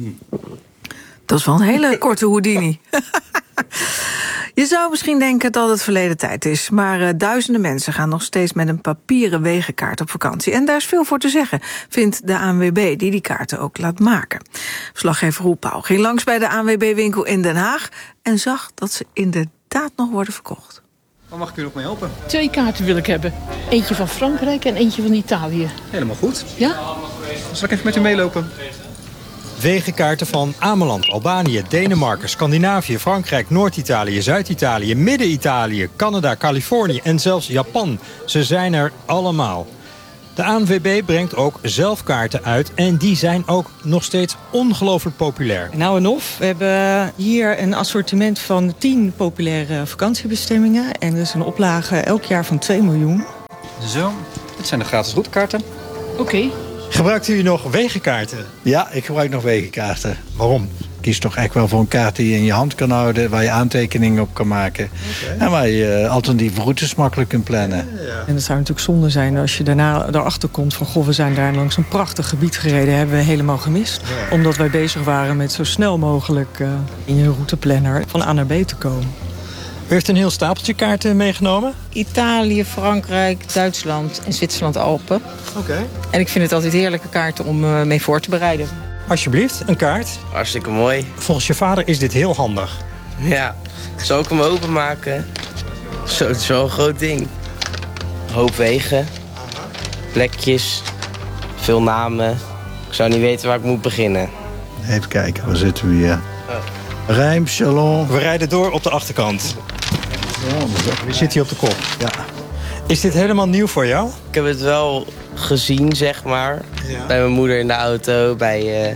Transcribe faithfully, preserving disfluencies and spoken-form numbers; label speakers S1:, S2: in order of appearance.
S1: Dat is wel een hele korte Houdini. Je zou misschien denken dat het verleden tijd is, maar uh, duizenden mensen gaan nog steeds met een papieren wegenkaart op vakantie. En daar is veel voor te zeggen, vindt de A N W B, die die kaarten ook laat maken. Verslaggever Roel Pauw ging langs bij de A N W B-winkel in Den Haag en zag dat ze inderdaad nog worden verkocht.
S2: Waar mag ik u nog mee helpen?
S3: Twee kaarten wil ik hebben. Eentje van Frankrijk en eentje van Italië.
S2: Helemaal goed.
S3: Ja?
S2: Zal ik even met u meelopen?
S4: Wegenkaarten van Ameland, Albanië, Denemarken, Scandinavië, Frankrijk, Noord-Italië, Zuid-Italië, Midden-Italië, Canada, Californië en zelfs Japan. Ze zijn er allemaal. De A N W B brengt ook zelf kaarten uit en die zijn ook nog steeds ongelooflijk populair.
S5: Nou en of, we hebben hier een assortiment van tien populaire vakantiebestemmingen. En dus een oplage elk jaar van twee miljoen.
S2: Zo, dit zijn de gratis routekaarten.
S3: Oké. Okay.
S4: Gebruikt u nog wegenkaarten?
S6: Ja, ik gebruik nog wegenkaarten.
S4: Waarom?
S6: Kies toch echt wel voor een kaart die je in je hand kan houden, waar je aantekeningen op kan maken. Okay. En waar je alternatieve routes makkelijk kunt plannen.
S5: Ja, ja. En het zou natuurlijk zonde zijn als je daarna erachter komt van goh, we zijn daar langs een prachtig gebied gereden, hebben we helemaal gemist. Ja. Omdat wij bezig waren met zo snel mogelijk uh, in je routeplanner van A naar B te komen.
S4: U heeft een heel stapeltje kaarten meegenomen?
S5: Italië, Frankrijk, Duitsland en Zwitserland Alpen.
S4: Oké. Okay.
S5: En ik vind het altijd heerlijke kaarten om uh, mee voor te bereiden.
S4: Alsjeblieft, een kaart.
S7: Hartstikke mooi.
S4: Volgens je vader is dit heel handig.
S7: Ja, zal ik hem openmaken? Zo, het is wel een groot ding. Een hoop wegen, plekjes, veel namen. Ik zou niet weten waar ik moet beginnen.
S6: Even kijken, waar zitten we hier? Oh. Rijm, Chalon.
S4: We rijden door op de achterkant. Ja, we zitten hier op de kop.
S6: Ja.
S4: Is dit helemaal nieuw voor jou?
S7: Ik heb het wel gezien, zeg maar. Ja. Bij mijn moeder in de auto, bij uh,